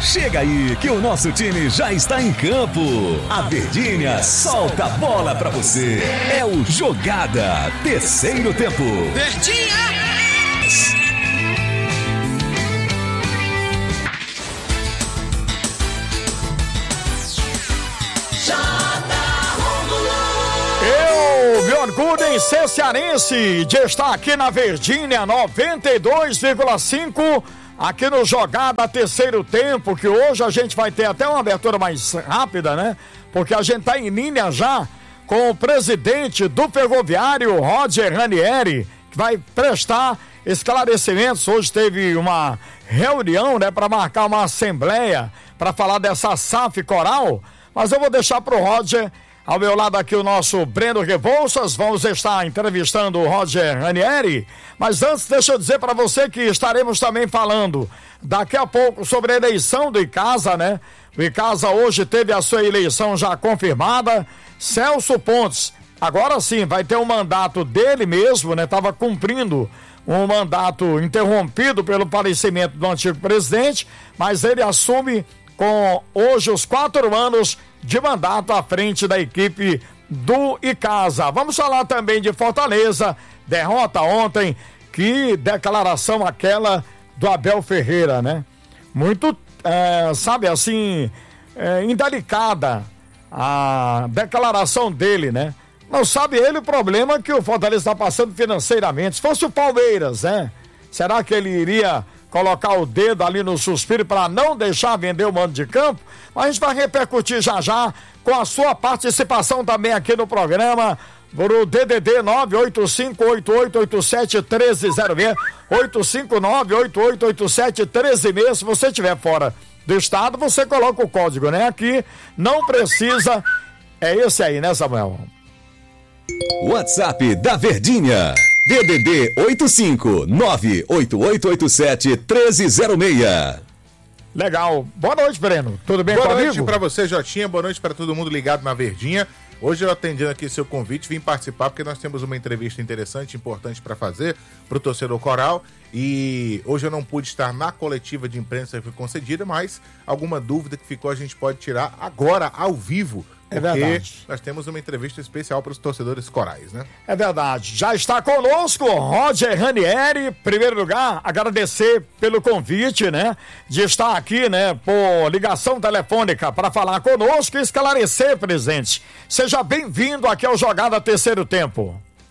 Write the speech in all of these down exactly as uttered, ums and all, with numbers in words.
Chega aí que o nosso time já está em campo. A Verdinha solta a bola pra você. É o Jogada Terceiro Tempo. Verdinha! Eu, meu orgulho em ser cearense de estar aqui na Verdinha noventa e dois vírgula cinco, aqui no Jogada Terceiro Tempo, que hoje a gente vai ter até uma abertura mais rápida, né? Porque a gente tá em linha já com o presidente do Ferroviário, Roger Ranieri, que vai prestar esclarecimentos. Hoje teve uma reunião, né, para marcar uma assembleia para falar dessa S A F Coral, mas eu vou deixar pro Roger. Ao meu lado aqui o nosso Breno Rebouças, vamos estar entrevistando o Roger Ranieri, mas antes deixa eu dizer para você que estaremos também falando daqui a pouco sobre a eleição do Icasa, né? O Icasa hoje teve a sua eleição já confirmada. Celso Pontes, agora sim, vai ter um mandato dele mesmo, né? Tava cumprindo um mandato interrompido pelo falecimento do antigo presidente, mas ele assume com hoje os quatro anos de mandato à frente da equipe do Icasa. Vamos falar também de Fortaleza, derrota ontem, que declaração aquela do Abel Ferreira, né? Muito, é, sabe assim, é, indelicada a declaração dele, né? Não sabe ele o problema que o Fortaleza está passando financeiramente. Se fosse o Palmeiras, né? Será que ele iria colocar o dedo ali no suspiro para não deixar vender o mando de campo? Mas a gente vai repercutir já já com a sua participação também aqui no programa, pro D D D nove oito cinco oito oito oito sete um três zero seis, oito cinco nove oito oito oito sete um três zero seis. Se você estiver fora do estado, você coloca o código, né? Aqui não precisa, é esse aí, né, Samuel? WhatsApp da Verdinha, D D D oito cinco nove oito oito oito sete um três zero seis. Legal. Boa noite, Breno. Tudo bem comigo? Boa noite para você, Jotinha. Boa noite para todo mundo ligado na Verdinha. Hoje eu atendendo aqui seu convite, vim participar porque nós temos uma entrevista interessante, importante para fazer para o torcedor Coral. E hoje eu não pude estar na coletiva de imprensa que foi concedida, mas alguma dúvida que ficou a gente pode tirar agora, ao vivo. É porque verdade. Nós temos uma entrevista especial para os torcedores corais, né? É verdade. Já está conosco Roger Ranieri. Em primeiro lugar, agradecer pelo convite, né? De estar aqui, né? Por ligação telefônica para falar conosco e esclarecer, presidente. Seja bem-vindo aqui ao Jogada Terceiro Tempo.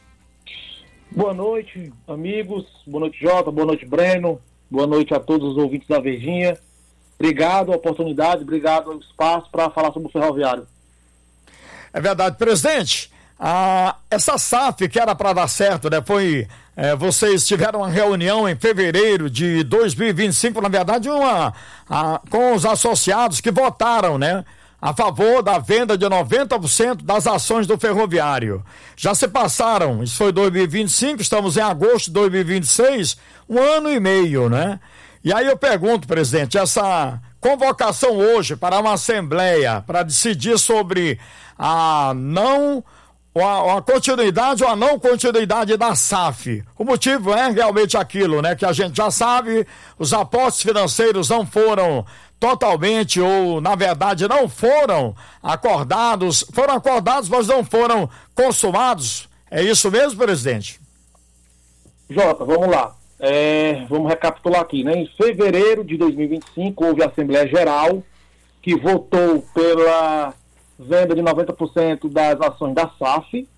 Boa noite, amigos. Boa noite, Jota. Boa noite, Breno. Boa noite a todos os ouvintes da Verdinha. Obrigado a oportunidade, obrigado ao espaço para falar sobre o Ferroviário. É verdade, presidente. Ah, essa S A F que era para dar certo, né? Foi, é, vocês tiveram uma reunião em fevereiro de dois mil e vinte e cinco, na verdade, uma, a, com os associados que votaram, né? A favor da venda de noventa por cento das ações do Ferroviário. Já se passaram, isso foi dois mil e vinte e cinco, estamos em agosto de dois mil e vinte e seis, um ano e meio, né? E aí eu pergunto, presidente, essa convocação hoje para uma assembleia para decidir sobre a não, a, a continuidade ou a não continuidade da S A F. O motivo é realmente aquilo, né? Que a gente já sabe, os aportes financeiros não foram totalmente, ou na verdade não foram acordados, foram acordados, mas não foram consumados. É isso mesmo, presidente? Jota, vamos lá. É, vamos recapitular aqui, né? Em fevereiro de dois mil e vinte e cinco houve a Assembleia Geral que votou pela venda de noventa por cento das ações da S A F.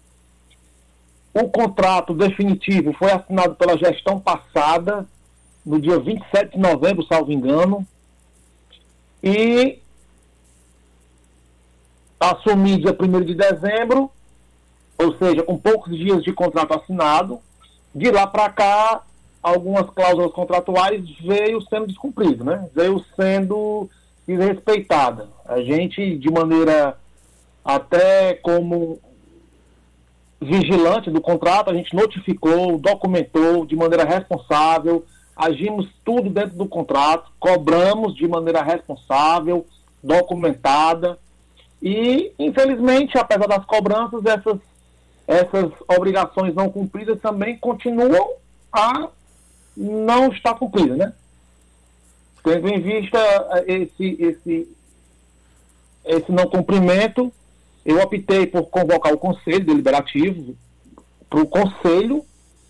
O contrato definitivo foi assinado pela gestão passada, no dia vinte e sete de novembro, salvo engano, e assumi dia primeiro de dezembro, ou seja, com poucos dias de contrato assinado. De lá para cá, algumas cláusulas contratuais veio sendo descumpridas, né? Veio sendo desrespeitada. A gente, de maneira até como vigilante do contrato, a gente notificou, documentou de maneira responsável, agimos tudo dentro do contrato, cobramos de maneira responsável, documentada, e, infelizmente, apesar das cobranças, essas, essas obrigações não cumpridas também continuam a não estar cumpridas, né? tendo em vista esse, esse, esse não cumprimento, eu optei por convocar o Conselho Deliberativo para o Conselho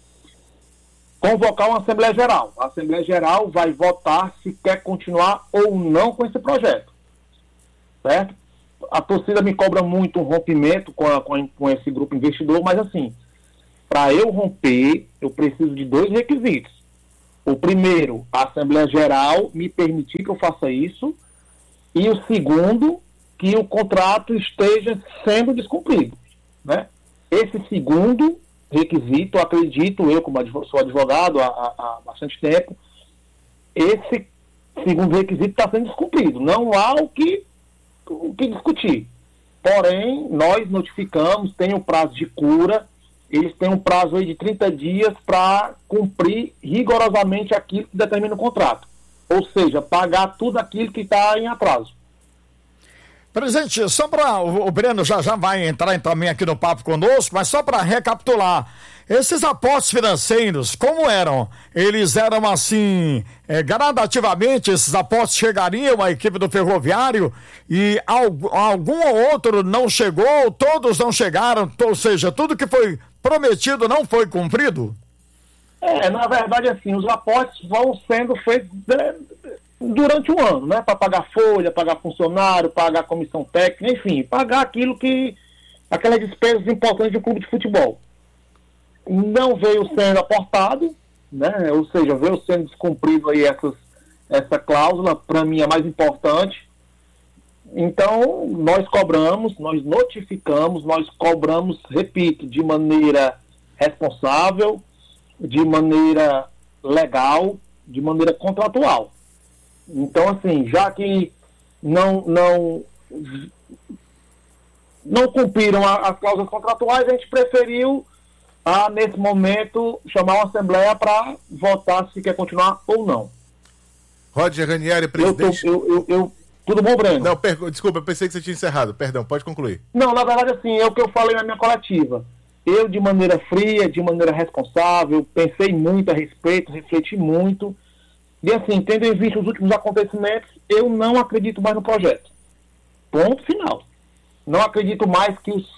convocar uma Assembleia Geral. A Assembleia Geral vai votar se quer continuar ou não com esse projeto. Certo? A torcida me cobra muito um rompimento com, a, com, a, com esse grupo investidor, mas assim, para eu romper, eu preciso de dois requisitos. O primeiro, a Assembleia Geral me permitir que eu faça isso, e o segundo, que o contrato esteja sendo descumprido. Né? Esse segundo requisito, acredito eu, como adv- sou advogado há, há, há bastante tempo, esse segundo requisito está sendo descumprido. Não há o que, o que discutir. Porém, nós notificamos, tem o prazo de cura, eles têm um prazo aí de trinta dias para cumprir rigorosamente aquilo que determina o contrato. Ou seja, pagar tudo aquilo que está em atraso. Presidente, só para o Breno já já vai entrar também aqui no papo conosco, mas só para recapitular, esses aportes financeiros, como eram? Eles eram assim, é, gradativamente, esses aportes chegariam à equipe do Ferroviário e algum, algum ou outro não chegou, todos não chegaram, ou seja, tudo que foi prometido não foi cumprido? É, na verdade, assim, os aportes vão sendo feitos durante o ano, né? Para pagar folha, pagar funcionário, pagar comissão técnica, enfim, pagar aquilo que, aquelas despesas importantes de um clube de futebol. Não veio sendo aportado, né? Ou seja, veio sendo descumprido aí essas, essa cláusula, para mim é mais importante. Então, nós cobramos, nós notificamos, nós cobramos, repito, de maneira responsável, de maneira legal, de maneira contratual. Então, assim, já que não, não, não cumpriram a, as cláusulas contratuais, a gente preferiu, a, nesse momento, chamar uma assembleia para votar se quer continuar ou não. Roger Ranieri, presidente... Eu, tô, eu, eu, eu, tudo bom, Breno? Não, per... desculpa, eu pensei que você tinha encerrado. Perdão, pode concluir. Não, na verdade, assim, é o que eu falei na minha coletiva. Eu, de maneira fria, de maneira responsável, pensei muito a respeito, refleti muito. E assim, tendo em vista os últimos acontecimentos, eu não acredito mais no projeto. Ponto final. Não acredito mais que os,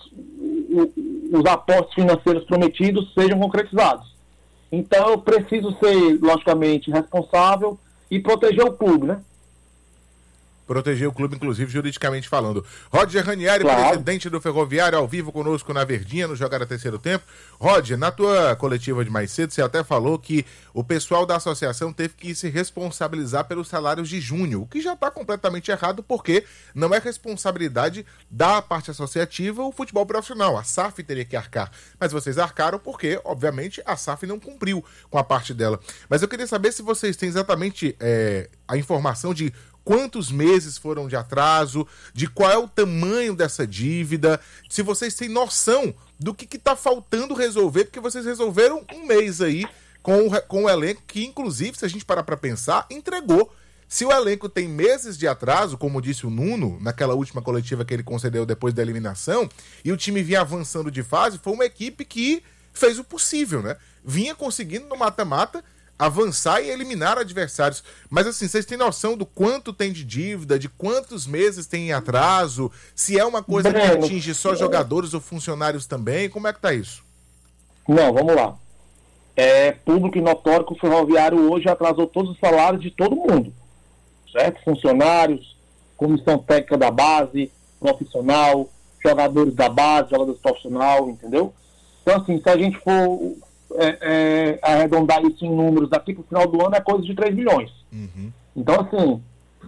os aportes financeiros prometidos sejam concretizados. Então eu preciso ser, logicamente, responsável e proteger o clube, né? Proteger o clube, inclusive, juridicamente falando. Roger Ranieri, claro. Presidente do Ferroviário, ao vivo conosco na Verdinha, no Jogada Terceiro Tempo. Roger, na tua coletiva de mais cedo, você até falou que o pessoal da associação teve que se responsabilizar pelos salários de junho, o que já está completamente errado, porque não é responsabilidade da parte associativa o futebol profissional. A S A F teria que arcar. Mas vocês arcaram porque, obviamente, a S A F não cumpriu com a parte dela. Mas eu queria saber se vocês têm exatamente é, a informação de quantos meses foram de atraso, de qual é o tamanho dessa dívida, se vocês têm noção do que está faltando resolver, porque vocês resolveram um mês aí com o, com o elenco que, inclusive, se a gente parar para pensar, entregou. Se o elenco tem meses de atraso, como disse o Nuno, naquela última coletiva que ele concedeu depois da eliminação, e o time vinha avançando de fase, foi uma equipe que fez o possível, né? Vinha conseguindo no mata-mata avançar e eliminar adversários. Mas assim, vocês têm noção do quanto tem de dívida, de quantos meses tem em atraso, se é uma coisa que atinge só jogadores ou funcionários também, como é que tá isso? Não, vamos lá. É público e notório que o Ferroviário hoje atrasou todos os salários de todo mundo, certo? Funcionários, comissão técnica da base, profissional, jogadores da base, jogadores profissional, entendeu? Então assim, se a gente for É, é, arredondar isso em números daqui para o final do ano é coisa de três milhões. Uhum. Então, assim,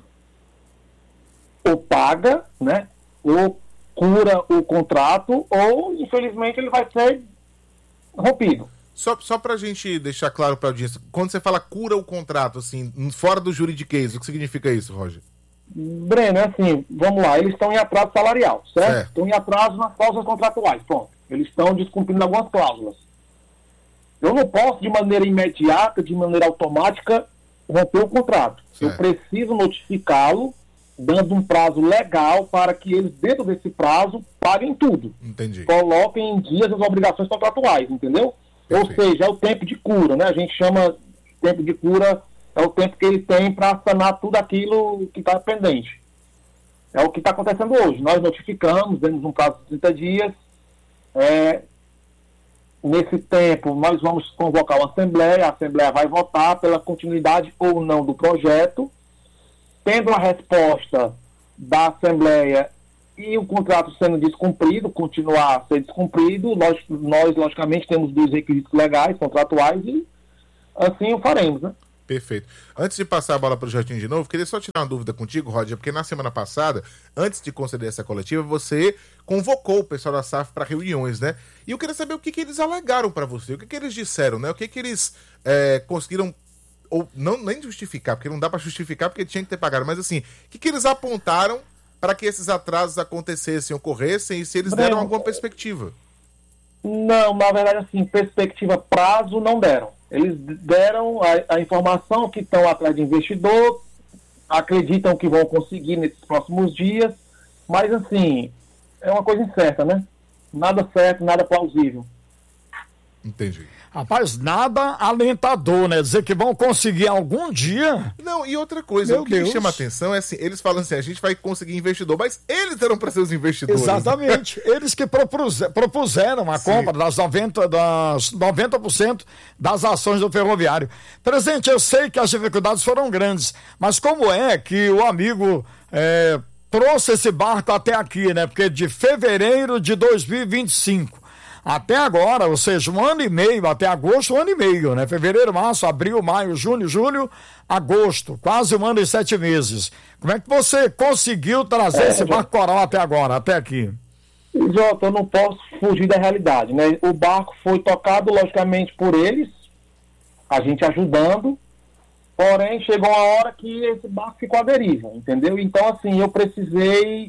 ou paga, né, ou cura o contrato, ou, infelizmente, ele vai ser rompido. Só, só para a gente deixar claro para a audiência, quando você fala cura o contrato, assim, fora do juridiquês, o que significa isso, Roger? Breno, é assim, vamos lá, eles estão em atraso salarial, certo? certo? Estão em atraso nas cláusulas contratuais, pronto. Eles estão descumprindo algumas cláusulas. Eu não posso, de maneira imediata, de maneira automática, romper o contrato. Certo. Eu preciso notificá-lo, dando um prazo legal para que eles, dentro desse prazo, paguem tudo. Entendi. Coloquem em dias as obrigações contratuais, entendeu? Perfeito. Ou seja, é o tempo de cura, né? A gente chama tempo de cura é o tempo que ele tem para sanar tudo aquilo que está pendente. É o que está acontecendo hoje. Nós notificamos, demos um prazo de trinta dias. É, nesse tempo, nós vamos convocar uma assembleia. A assembleia vai votar pela continuidade ou não do projeto. Tendo a resposta da assembleia e o contrato sendo descumprido, continuar a ser descumprido, nós, nós logicamente, temos dois requisitos legais, contratuais, e assim o faremos, né? Perfeito. Antes de passar a bola para o Jotinho de novo, queria só tirar uma dúvida contigo, Roger, porque na semana passada, antes de conceder essa coletiva, você convocou o pessoal da S A F para reuniões, né? E eu queria saber o que, que eles alegaram para você, o que, que eles disseram, né? O que, que eles é, conseguiram, ou não nem justificar, porque não dá para justificar porque tinha que ter pagado, mas assim, o que, que eles apontaram para que esses atrasos acontecessem, ocorressem, e se eles deram alguma perspectiva? Não, na verdade, assim, perspectiva, prazo, não deram. Eles deram a, a informação que estão atrás de investidor, acreditam que vão conseguir nesses próximos dias, mas, assim, é uma coisa incerta, né? Nada certo, nada plausível. Entendi. Rapaz, nada alentador, né? Dizer que vão conseguir algum dia. Não, e outra coisa, Meu o que me Deus. chama a atenção é assim, eles falam assim, a gente vai conseguir investidor, mas eles eram para ser os investidores. Exatamente. Eles que propuse- propuseram a Sim. compra das noventa, das noventa por cento das ações do ferroviário. Presidente, eu sei que as dificuldades foram grandes, mas como é que o amigo é, trouxe esse barco até aqui, né? Porque de fevereiro de dois mil e vinte e cinco até agora, ou seja, um ano e meio, até agosto, um ano e meio, né? Fevereiro, março, abril, maio, junho, julho, agosto, quase um ano e sete meses. Como é que você conseguiu trazer É, esse já- barco coral até agora, até aqui? Jota, eu não posso fugir da realidade, né? O barco foi tocado, logicamente, por eles, a gente ajudando, porém, chegou uma hora que esse barco ficou à deriva, entendeu? Então, assim, eu precisei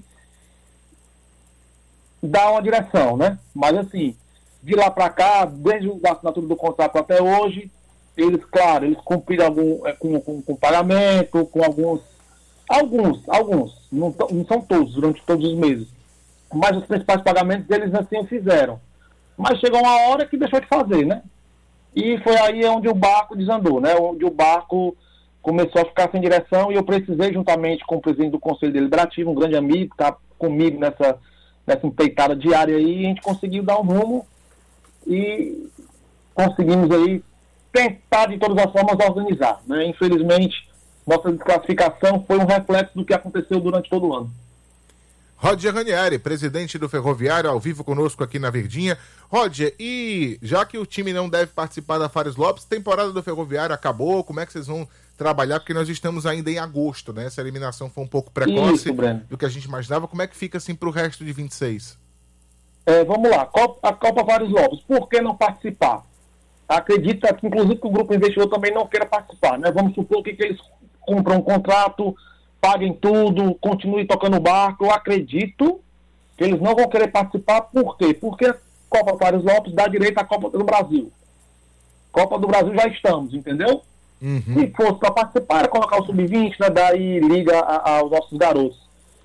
dar uma direção, né? Mas, assim, de lá para cá, desde a assinatura do contrato até hoje, eles, claro, eles cumpriram algum, é, com, com, com pagamento, com alguns, alguns, alguns, não, to- não são todos, durante todos os meses, mas os principais pagamentos eles assim o fizeram. Mas chegou uma hora que deixou de fazer, né? E foi aí onde o barco desandou, né? Onde o barco começou a ficar sem direção e eu precisei, juntamente com o presidente do Conselho Deliberativo, um grande amigo, que está comigo nessa, nessa empreitada diária aí, a gente conseguiu dar um rumo e conseguimos aí tentar de todas as formas organizar, né? Infelizmente, nossa desclassificação foi um reflexo do que aconteceu durante todo o ano. Roger Ranieri, presidente do Ferroviário, ao vivo conosco aqui na Verdinha. Roger, e já que o time não deve participar da Fares Lopes, temporada do Ferroviário acabou, como é que vocês vão trabalhar? Porque nós estamos ainda em agosto, né? Essa eliminação foi um pouco precoce Isso, Breno. do que a gente imaginava. Como é que fica assim pro resto de vinte e seis? É, vamos lá, Copa, a Copa Fares Lopes, por que não participar? Acredita que, inclusive, que o grupo investidor também não queira participar, né? Vamos supor que, que eles compram um contrato, paguem tudo, continuem tocando o barco. Eu acredito que eles não vão querer participar, por quê? Porque a Copa Fares Lopes dá direito à Copa do Brasil. Copa do Brasil já estamos, entendeu? Uhum. Se fosse para participar, era colocar o sub vinte, né? Daí liga a- aos nossos garotos.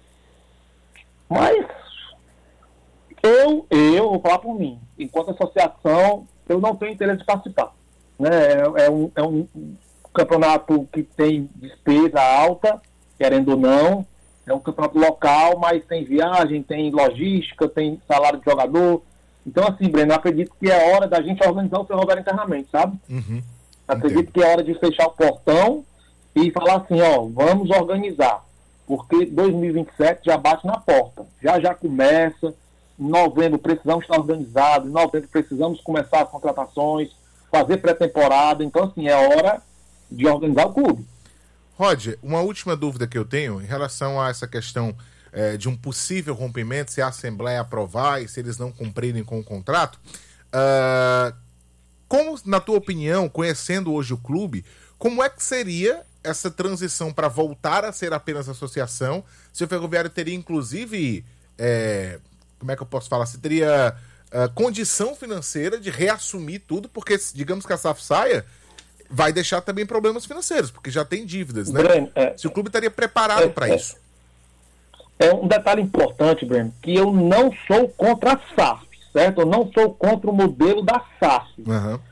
Mas eu, eu vou falar por mim, enquanto associação, eu não tenho interesse de participar. Né? É, é um, é um campeonato que tem despesa alta, querendo ou não, é um campeonato local, mas tem viagem, tem logística, tem salário de jogador. Então, assim, Breno, eu acredito que é hora da gente organizar o Ferroviário internamente, sabe? Uhum. Acredito Entendo. que é hora de fechar o portão e falar assim, ó, vamos organizar. Porque dois mil e vinte e sete já bate na porta. Já já começa. Em novembro precisamos estar organizados. Em novembro precisamos começar as contratações, fazer pré-temporada. Então, assim, é hora de organizar o clube. Roger, uma última dúvida que eu tenho em relação a essa questão eh, de um possível rompimento, se a Assembleia aprovar e se eles não cumprirem com o contrato. Ah, como, na tua opinião, conhecendo hoje o clube, como é que seria essa transição para voltar a ser apenas associação? Se o Ferroviário teria, inclusive, eh, como é que eu posso falar? Se teria ah, condição financeira de reassumir tudo, porque, digamos que a S A F saia, vai deixar também problemas financeiros, porque já tem dívidas, né? Breno, é, Se o clube estaria preparado é, para é. isso. É um detalhe importante, Breno, que eu não sou contra a S A F, certo? Eu não sou contra o modelo da S A F. Uhum.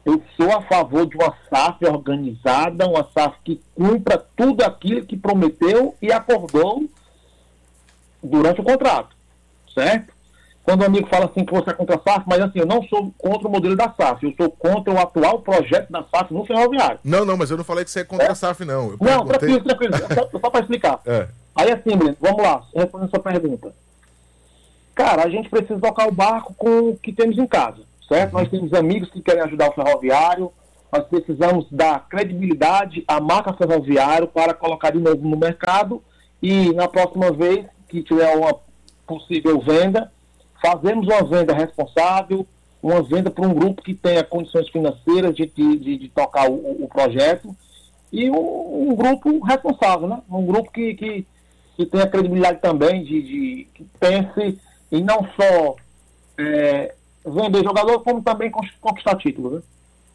Eu sou a favor de uma S A F organizada, uma S A F que cumpra tudo aquilo que prometeu e acordou durante o contrato, certo? Quando o amigo fala assim que você é contra a S A F, mas assim, eu não sou contra o modelo da S A F, eu sou contra o atual projeto da S A F no ferroviário. Não, não, mas eu não falei que você é contra é? a S A F, não. Eu não, perguntei... tranquilo, tranquilo, só, só para explicar. É. Aí assim, Breno, vamos lá, respondendo a sua pergunta. Cara, a gente precisa tocar o barco com o que temos em casa, certo? Nós temos amigos que querem ajudar o ferroviário, nós precisamos dar credibilidade à marca ferroviário para colocar de novo no mercado e na próxima vez que tiver uma possível venda, fazemos uma venda responsável, uma venda para um grupo que tenha condições financeiras de, de, de tocar o, o projeto e um, um grupo responsável, né? Um grupo que, que, que tenha credibilidade também, de, de, que pense em não só é, vender jogador, como também conquistar títulos, né?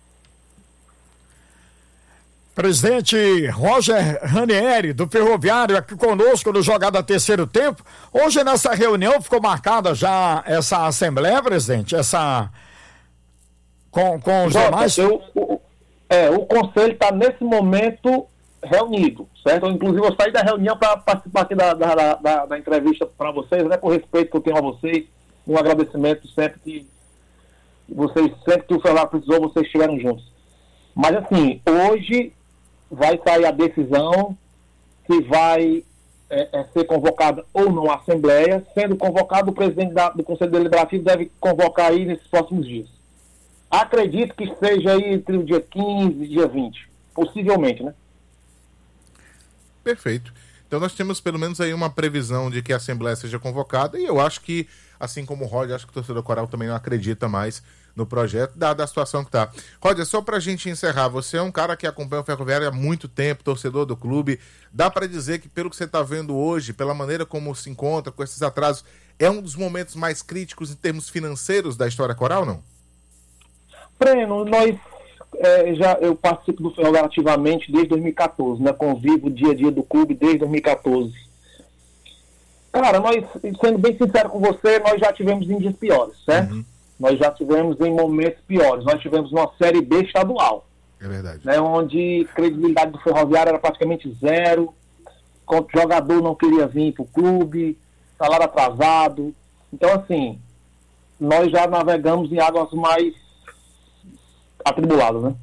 Presidente Roger Ranieri, do Ferroviário, aqui conosco no Jogada Terceiro Tempo. Hoje nessa reunião ficou marcada já essa assembleia, presidente? Essa... Com, com os Jota, demais... Eu, o, é, o conselho está nesse momento reunido, certo? Inclusive eu saí da reunião para participar aqui da, da, da, da entrevista para vocês, né? Por respeito que eu tenho a vocês, um agradecimento sempre que vocês, sempre que o Ferroviário precisou, vocês estiveram juntos. Mas assim, hoje vai sair a decisão se vai é, é, ser convocada ou não a Assembleia. Sendo convocado, o presidente da, do Conselho Deliberativo deve convocar aí nesses próximos dias. Acredito que seja aí entre o dia quinze e dia vinte, possivelmente, né? Perfeito. Então nós temos pelo menos aí uma previsão de que a Assembleia seja convocada e eu acho que, assim como o Roger, acho que o torcedor coral também não acredita mais no projeto, dada a situação que está. Roger, só pra gente encerrar, você é um cara que acompanha o Ferroviário há muito tempo, torcedor do clube, dá para dizer que pelo que você está vendo hoje, pela maneira como se encontra, com esses atrasos, é um dos momentos mais críticos em termos financeiros da história coral, não? Breno, nós, é, já, eu participo do Ferroviário ativamente desde dois mil e catorze, né? Convivo o dia a dia do clube desde dois mil e catorze. Cara, nós, sendo bem sincero com você, nós já tivemos em dias piores, certo? Uhum. Nós já tivemos em momentos piores. Nós tivemos uma Série B estadual. É verdade. Né, onde a credibilidade do Ferroviário era praticamente zero. O jogador não queria vir para o clube, salário atrasado. Então, assim, nós já navegamos em águas mais atribuladas, né?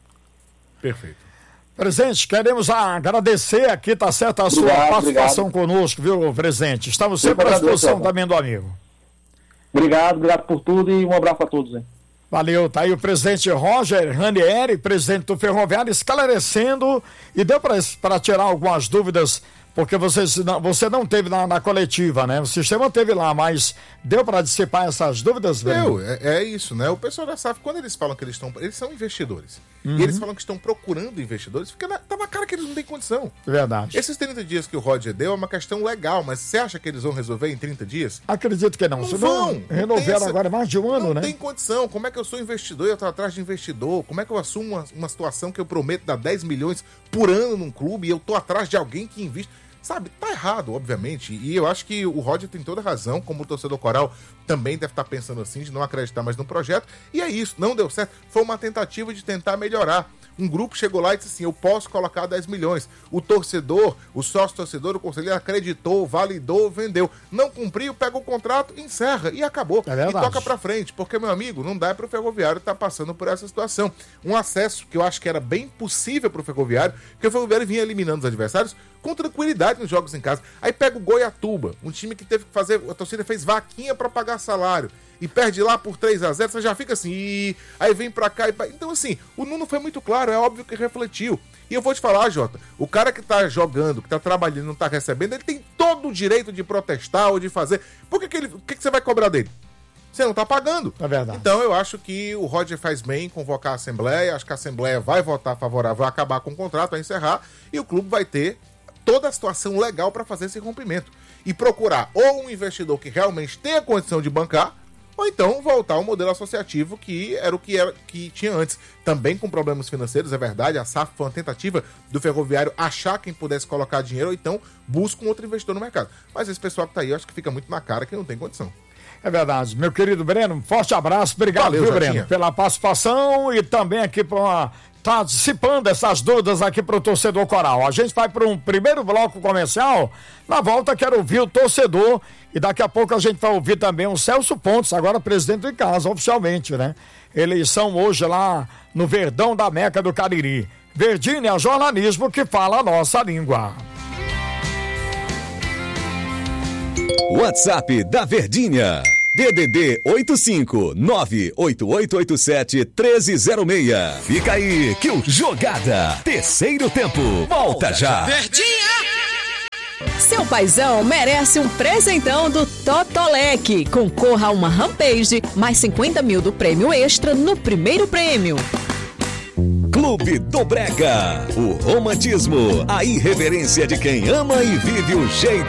Perfeito. Presidente, queremos agradecer aqui, tá certo, a obrigado, sua participação obrigado. conosco, viu, presidente? Estamos sempre à disposição também do amigo. Obrigado, obrigado por tudo e um abraço a todos, hein? Valeu, tá aí o presidente Roger Ranieri, presidente do Ferroviário, esclarecendo e deu para tirar algumas dúvidas, porque você não, você não teve na, na coletiva, né? O sistema teve lá, mas deu para dissipar essas dúvidas, velho? Deu, é, é isso, né? O pessoal da S A F, quando eles falam que eles estão, eles são investidores, uhum. e eles falam que estão procurando investidores, fica na, tá na cara que eles não têm condição. Verdade. Esses trinta dias que o Roger deu é uma questão legal, mas você acha que eles vão resolver em trinta dias? Acredito que não. Não Se vão. Não, renovaram essa... agora mais de um ano, não né? Não tem condição. Como é que eu sou investidor e eu tô atrás de investidor? Como é que eu assumo uma, uma situação que eu prometo dar dez milhões por ano num clube e eu tô atrás de alguém que investe? Sabe, tá errado, obviamente, e eu acho que o Roger tem toda razão, como o torcedor coral também deve estar pensando assim, de não acreditar mais no projeto, e é isso, não deu certo, foi uma tentativa de tentar melhorar. Um grupo chegou lá e disse assim, eu posso colocar dez milhões. O torcedor, o sócio-torcedor, o conselheiro acreditou, validou, vendeu. Não cumpriu, pega o contrato, encerra e acabou. É e toca pra frente, porque, meu amigo, não dá para o Ferroviário estar tá passando por essa situação. Um acesso que eu acho que era bem possível pro Ferroviário, porque o Ferroviário vinha eliminando os adversários com tranquilidade nos jogos em casa. Aí pega o Goiatuba, um time que teve que fazer, a torcida fez vaquinha para pagar salário. E perde lá por três a zero, você já fica assim, e... aí vem pra cá e... Então, assim, o Nuno foi muito claro, é óbvio que refletiu. E eu vou te falar, Jota, o cara que tá jogando, que tá trabalhando, não tá recebendo, ele tem todo o direito de protestar ou de fazer. Por que, que, ele... o que, que você vai cobrar dele? Você não tá pagando. É verdade. Então, eu acho que o Roger faz bem em convocar a Assembleia, acho que a Assembleia vai votar favorável, vai acabar com o contrato, vai encerrar, e o clube vai ter toda a situação legal para fazer esse rompimento. E procurar ou um investidor que realmente tenha condição de bancar, ou então voltar ao modelo associativo que era o que, era, que tinha antes. Também com problemas financeiros, é verdade, a S A F foi uma tentativa do Ferroviário achar quem pudesse colocar dinheiro, ou então busca um outro investidor no mercado. Mas esse pessoal que tá aí, eu acho que fica muito na cara que não tem condição. É verdade. Meu querido Breno, forte abraço. Obrigado, Valeu, viu, Jotinha. Breno, pela participação e também aqui para tá dissipando essas dúvidas aqui pro torcedor coral. A gente vai para um primeiro bloco comercial. Na volta quero ouvir o torcedor e daqui a pouco a gente vai ouvir também o Celso Pontes, agora presidente de casa, oficialmente, né? Eleição hoje lá no Verdão da Meca do Cariri. Verdinha, jornalismo que fala a nossa língua. WhatsApp da Verdinha. D D D oito cinco nove oito oito oito sete um três zero seis. Fica aí que o Jogada Terceiro Tempo volta já. Verdinha! Seu paizão merece um presentão do Totolec. Concorra a uma Rampage, mais cinquenta mil do prêmio extra no primeiro prêmio. Clube do Brega. O romantismo, a irreverência de quem ama e vive o jeito